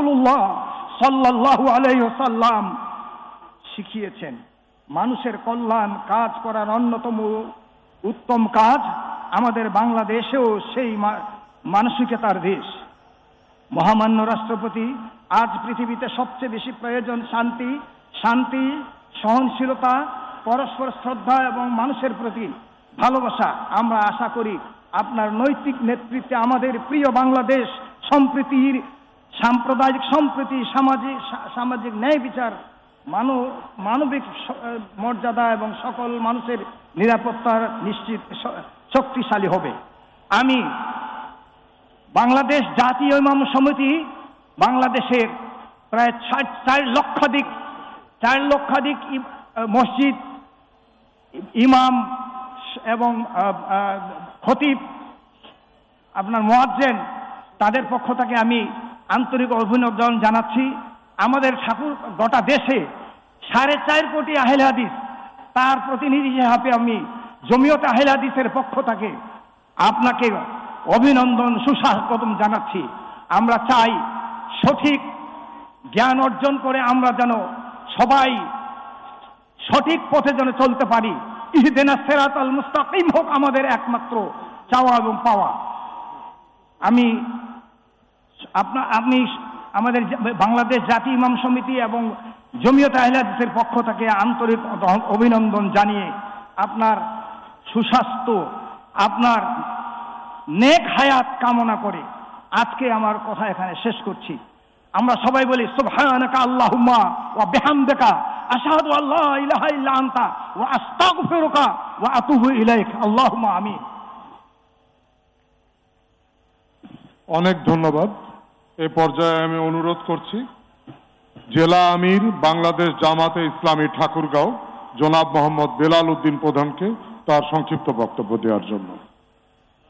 রাসূলুল্লাহ সাল্লাল্লাহু আলাইহি ওয়াসাল্লাম শিখিয়েছেন। মানুষের কল্যাণ কাজ করার অন্যতম উত্তম কাজ। আমাদের বাংলাদেশেও সেই মানসিকতার দেশ। মহামান্য রাষ্ট্রপতি, আজ পৃথিবীতে সবচেয়ে বেশি প্রয়োজন শান্তি, সহনশীলতা, পরস্পর শ্রদ্ধা এবং মানুষের প্রতি ভালোবাসা। আমরা আশা করি আপনার নৈতিক নেতৃত্বে আমাদের প্রিয় বাংলাদেশ সম্প্রীতির, সাম্প্রদায়িক সম্প্রীতি, সামাজিক ন্যায় বিচার, মানবিক মর্যাদা এবং সকল মানুষের নিরাপত্তার নিশ্চিত শক্তিশালী হবে। আমি বাংলাদেশ জাতীয় ইমাম সমিতি, বাংলাদেশের প্রায় 4 লক্ষাধিক মসজিদ, ইমাম এবং খতিব, আপনার মুয়াজ্জিন, তাদের পক্ষ থেকে আমি আন্তরিক অভিনন্দন জানাচ্ছি। আমাদের ঠাকুর গোটা দেশে 4.5 কোটি আহলে হাদিস, তার প্রতিনিধি হিসেবে আমি জমিয়ত আহলে হাদিসের পক্ষ থেকে আপনাকে অভিনন্দন, সুস্বাগতম জানাচ্ছি। আমরা চাই সঠিক জ্ঞান অর্জন করে আমরা যেন সবাই সঠিক পথে যেন চলতে পারি। ইহদিনাস সিরাতাল মুস্তাকিম হোক আমাদের একমাত্র চাওয়া এবং পাওয়া। আমি আমাদের বাংলাদেশ জাতীয় ইমাম সমিতি এবং জমিয়ত আহলে হাদিসের পক্ষ থেকে আন্তরিক অভিনন্দন জানিয়ে আপনার সুস্বাস্থ্য, আপনার নেক হায়াত কামনা করে আজকে আমার কথা এখানে শেষ করছি। আমরা সবাই বলি সুবহানাকা আল্লাহুম্মা ওয়া বিহামদিকা আশহাদু আল্লা ইলাহা ইল্লা আনতা ওয়া আস্তাগফিরুকা ওয়া আতুবু ইলাইক। আল্লাহুম্মা আমিন। অনেক ধন্যবাদ। এই পর্যায়ে আমি অনুরোধ করছি জেলা আমির বাংলাদেশ জামাতে ইসলামী ঠাকুরগাঁও জনাব মোহাম্মদ বেলাল উদ্দিন প্রধানকে তার সংক্ষিপ্ত বক্তব্য দেওয়ার জন্য।